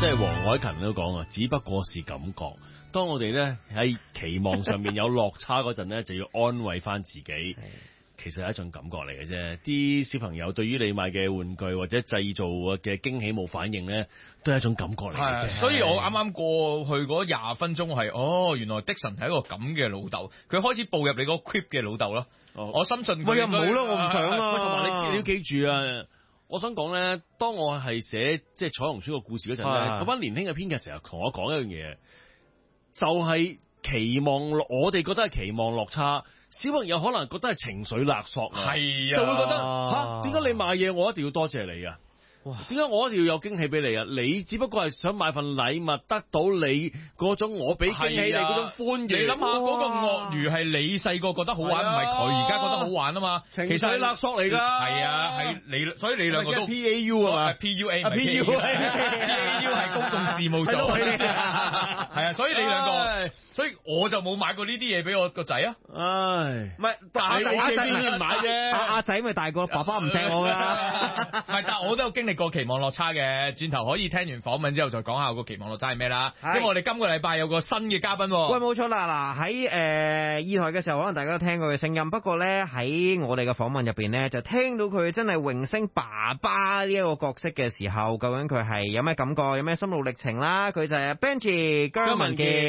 即係黃凱芹都講啊，只不過是感覺。當我哋咧喺期望上面有落差嗰陣咧，就要安慰翻自己。其實係一種感覺嚟嘅啫，啲小朋友對於你買嘅玩具或者製造嘅驚喜冇反應咧，都係一種感覺嚟嘅啫。 所以我啱啱過去嗰20分鐘係，原來Dixon係一個咁嘅老豆，佢開始步入你嗰個 creep 嘅老豆咯。我深信佢。 喂，又唔好啦，我唔想啊。同埋你要記住啊，我想講咧，當我係寫即係彩虹書個故事嗰陣咧，嗰班年輕嘅編劇成日同我講一樣嘢，就係期望我哋覺得係期望落差。小朋友可能覺得係情緒勒索，係啊，就會覺得點解你買嘢我一定要多謝你啊？哇！點解我一定要有驚喜俾你啊？你只不過係想買份禮物，得到你嗰種我俾驚喜你嗰種歡愉。 你諗下嗰個鱷魚係你細個覺得好玩，唔係佢而家覺得好玩啊嘛？ 情緒勒索嚟㗎。 係啊，係你，所以你兩個都 PAU 啊嘛 ，PUA 係公共事務組。係啊，所以你兩個。所以我就冇買過呢啲嘢俾我個仔啊！ 唉， 唔係阿仔買啫，阿仔咪大個，爸爸唔錫我㗎。 係，但我都有經歷過期望落差嘅。轉頭可以聽完訪問之後再講下個期望落差係咩啦。因為我哋今個禮拜有個新嘅嘉賓。 喂，冇錯啦，嗱喺二台嘅時候，可能大家都聽過佢嘅聲音，不過咧喺我哋嘅訪問入邊咧，就聽到佢真係榮升爸爸呢一個角色嘅時候，究竟佢係有咩感覺，有咩心路歷程啦？佢就係 Benji 姜文傑。